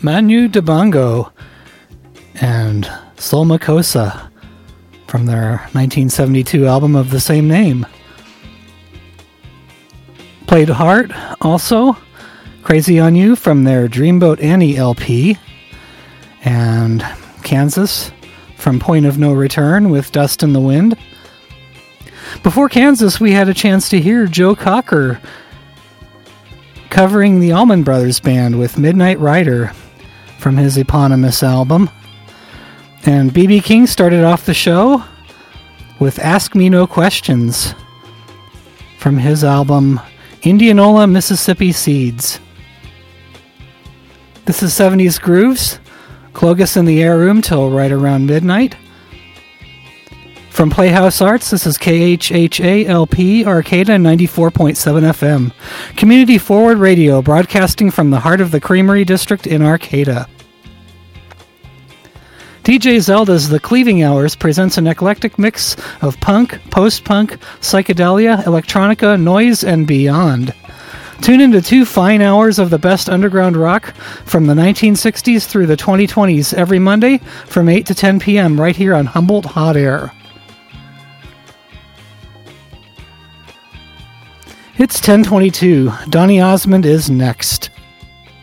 Manu Dibango and Sol Makosa from their 1972 album of the same name. Played Heart, also Crazy on You from their Dreamboat Annie LP, and Kansas from Point of No Return with Dust in the Wind. Before Kansas, we had a chance to hear Joe Cocker covering the Allman Brothers Band with Midnight Rider from his eponymous album. And B.B. King started off the show with Ask Me No Questions from his album Indianola, Mississippi Seeds. This is 70s Grooves, Clogus in the Air Room till right around midnight. From Playhouse Arts, this is KHHA-LP Arcata 94.7 FM. Community Forward Radio, broadcasting from the heart of the Creamery District in Arcata. DJ Zelda's The Cleaving Hours presents an eclectic mix of punk, post-punk, psychedelia, electronica, noise, and beyond. Tune into 2 fine hours of the best underground rock from the 1960s through the 2020s every Monday from 8 to 10 p.m. right here on Humboldt Hot Air. It's 10:22. Donny Osmond is next.